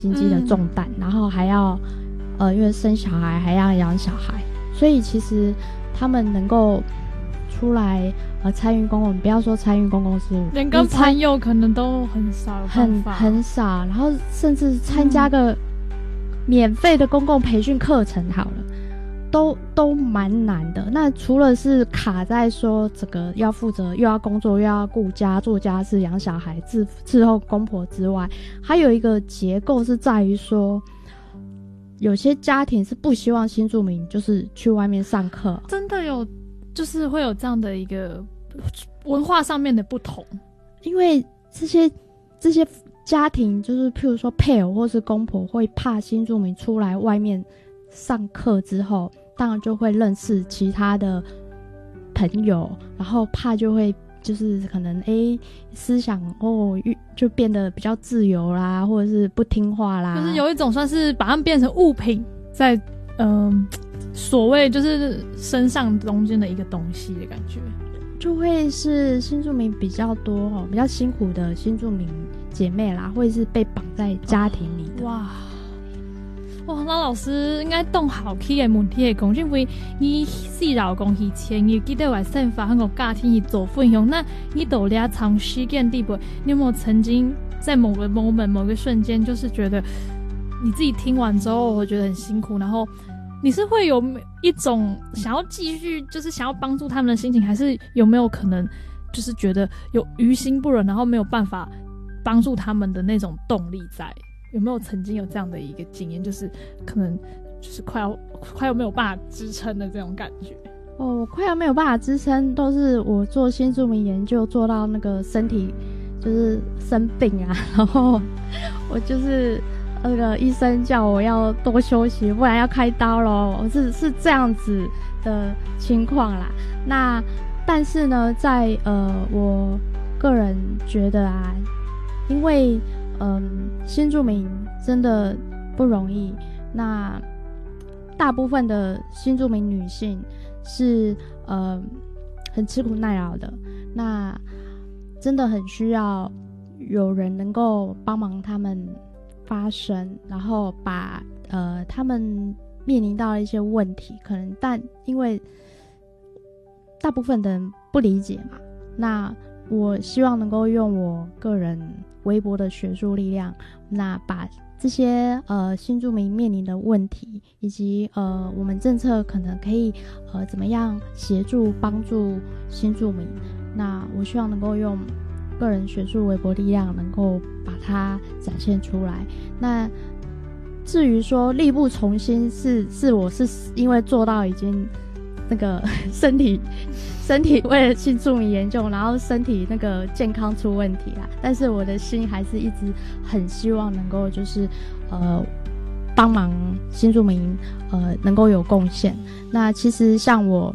经济的重担，然后还要因为生小孩还要养小孩，所以其实他们能够出来参与公共，不要说参与公共事务， 连跟朋友可能都很少， 很少，然后甚至参加个免费的公共培训课程好了。都蛮难的。那除了是卡在说这个要负责又要工作又要顾家做家事养小孩伺候公婆之外，还有一个结构是在于说，有些家庭是不希望新住民就是去外面上课， 真的有就是会有这样的一个文化上面的不同， 因为这些家庭就是譬如说配偶或是公婆会怕新住民出来外面上课之后，当然就会认识其他的朋友，然后怕就会就是可能思想就变得比较自由啦，或者是不听话啦， 就是有一种算是把他们变成物品在所谓就是身上中间的一个东西的感觉， 就会是新住民比较多比较辛苦的新住民姐妹啦，会是被绑在家庭里的。 哇，那老师应该懂好起的问题的讲，因为你四老公以前你记得外生发很多家庭去做分享，那你都了长时间地步，你有没有曾经在某个 moment 某个瞬间，就是觉得你自己听完之后，我觉得很辛苦，然后你是会有一种想要继续，就是想要帮助他们的心情，还是有没有可能就是觉得有于心不忍，然后没有办法帮助他们的那种动力在？有没有曾经有这样的一个经验，就是可能就是快要没有办法支撑的这种感觉？ 我快要没有办法支撑，都是我做新住民研究做到那个身体就是生病啊，然后我就是那个医生叫我要多休息，不然要开刀咯，是这样子的情况啦。那但是呢，在我个人觉得啊，因为新住民真的不容易，那大部分的新住民女性是很吃苦耐劳的，那真的很需要有人能够帮忙他们发声，然后把他们面临到一些问题，可能但因为大部分的人不理解嘛，那我希望能够用我个人微薄的学术力量，那把这些新住民面临的问题，以及我们政策可能可以怎么样协助帮助新住民，那我希望能够用个人学术微薄力量能够把它展现出来。那至于说力不从心，我是因为做到已经那个身体为了新住民研究，然后身体那个健康出问题啦，但是我的心还是一直很希望能够就是帮忙新住民能够有贡献。那其实像我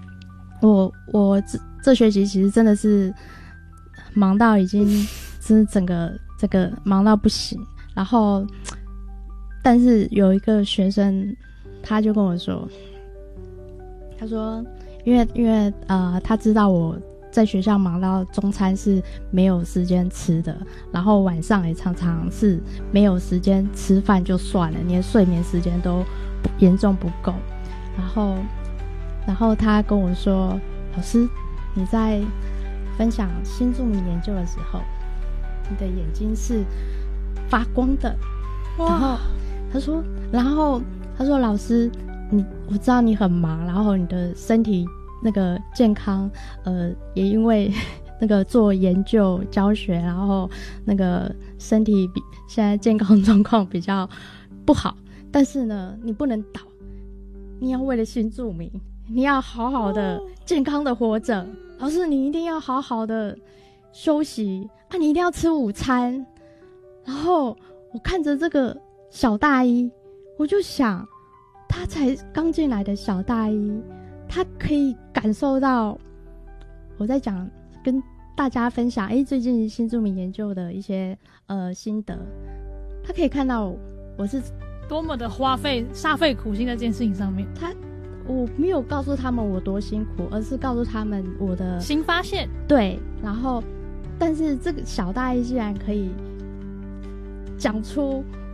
这学期其实真的是忙到已经真的整个这个忙到不行，然后但是有一个学生他就跟我说，他说因为他知道我在学校忙到中餐是没有时间吃的，然后晚上也常常是没有时间吃饭就算了，连睡眠时间都严重不够。然后他跟我说，老师你在分享新住民研究的时候，你的眼睛是发光的。然后他说老师我知道你很忙，然后你的身体那个健康也因为那个做研究教学，然后那个身体现在健康状况比较不好，但是呢你不能倒，你要为了新住民，你要好好的健康的活着，老师你一定要好好的休息啊，你一定要吃午餐。然后我看着这个小大一，我就想他才刚进来的小大一，他可以感受到我在讲跟大家分享最近新住民研究的一些心得，他可以看到我是多么的煞费苦心在这件事情上面。 我没有告诉他们我多辛苦，而是告诉他们我的新发现。 对，然后但是这个小大一竟然可以讲出